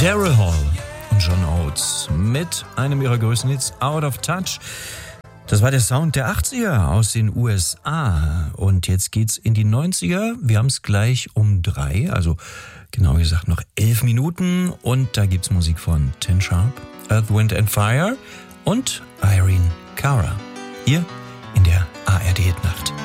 Daryl Hall und John Oates mit einem ihrer größten Hits, Out of Touch. Das war der Sound der 80er aus den USA. Und jetzt geht's in die 90er. Wir haben es gleich um 3, also genau gesagt noch 11 Minuten. Und da gibt's Musik von Tin Sharp, Earth, Wind and Fire und Irene Cara. Hier in der ARD Hitnacht.